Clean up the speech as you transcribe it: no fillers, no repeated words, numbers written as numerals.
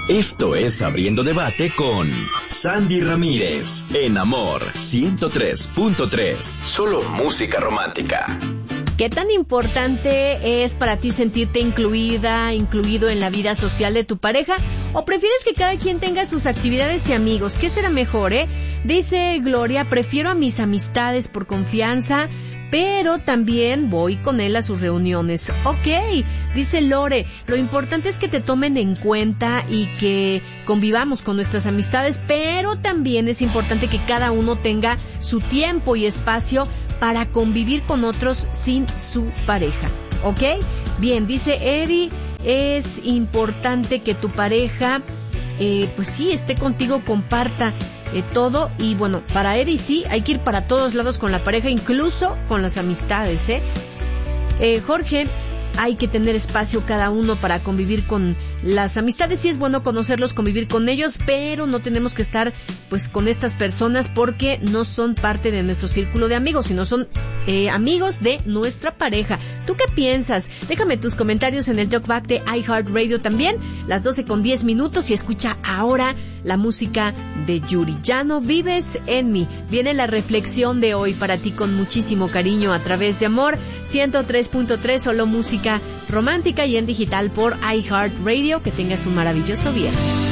Esto es Abriendo Debate con Sandy Ramírez, en Amor 103.3. Solo música romántica. ¿Qué tan importante es para ti sentirte incluido en la vida social de tu pareja? ¿O prefieres que cada quien tenga sus actividades y amigos? ¿Qué será mejor, Dice Gloria, prefiero a mis amistades por confianza, pero también voy con él a sus reuniones. Ok, dice Lore, lo importante es que te tomen en cuenta y que convivamos con nuestras amistades, pero también es importante que cada uno tenga su tiempo y espacio para convivir con otros sin su pareja. ¿Ok? Bien, dice Eri, es importante que tu pareja, pues sí, esté contigo, comparta todo. Y bueno, para Eri sí, hay que ir para todos lados con la pareja, incluso con las amistades, Jorge, hay que tener espacio cada uno para convivir con las amistades. Sí es bueno conocerlos, convivir con ellos, pero no tenemos que estar pues con estas personas porque no son parte de nuestro círculo de amigos, sino son amigos de nuestra pareja. ¿Tú qué piensas? Déjame tus comentarios en el Talkback de iHeartRadio también, las 12:10, y escucha ahora la música de Yuri. Ya no vives en mí. Viene la reflexión de hoy para ti con muchísimo cariño a través de Amor 103.3, solo música romántica y en digital por iHeartRadio. Que tengas un maravilloso viernes.